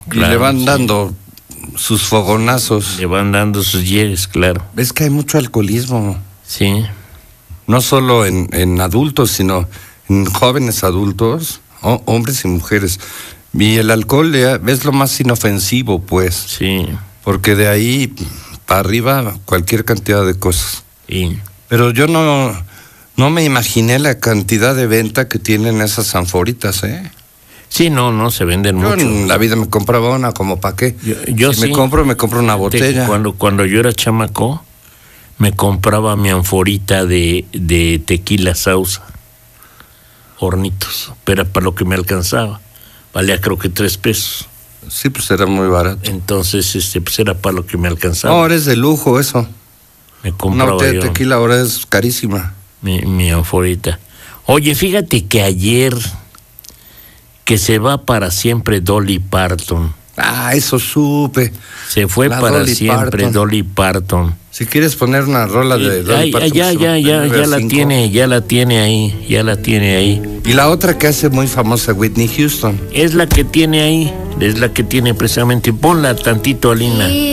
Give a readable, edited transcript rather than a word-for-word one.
Claro, y le van dando sus fogonazos. Le van dando sus llegues, claro. Es que hay mucho alcoholismo. Sí. No solo en adultos, sino en jóvenes adultos, hombres y mujeres. Y el alcohol es lo más inofensivo, pues. Sí. Porque de ahí para arriba cualquier cantidad de cosas. Sí. Pero yo no me imaginé la cantidad de venta que tienen esas anforitas, ¿eh? Sí, no se venden mucho. Yo en la vida me compraba una, como para qué. Yo si sí. me compro una botella. Cuando yo era chamaco, me compraba mi anforita de tequila Sauza, hornitos, pero para lo que me alcanzaba. Valía creo que 3 pesos. Sí, pues era muy barato. Entonces, pues era para lo que me alcanzaba. Ahora es de lujo eso. Me compraba una botella de tequila ahora es carísima. Mi anforita. Oye, fíjate que ayer que se va para siempre Dolly Parton. Ah, eso supe. Se fue para Dolly siempre Parton. Dolly Parton. Si quieres poner una rola de Dolly Parton. Ya la tiene ahí. Y la otra que hace muy famosa, Whitney Houston. Es la que tiene ahí, es la que tiene precisamente. Ponla tantito, Alina.